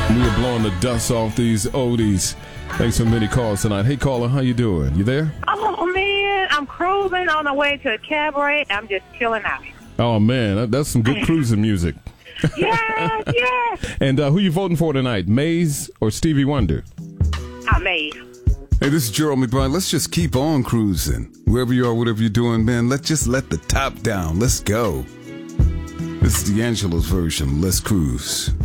We are blowing the dust off these oldies. Thanks for many calls tonight. Hey, caller, how you doing? You there? Oh, man, I'm cruising on the way to a cabaret. I'm just chilling out. Oh, man, that's some good cruising music. Yes, yes. And who you voting for tonight, Maze or Stevie Wonder? I'm Maze. Hey, this is Gerald McBride. Let's just keep on cruising. Wherever you are, whatever you're doing, man, let's just let the top down. Let's go. This is D'Angelo's version. Let's cruise.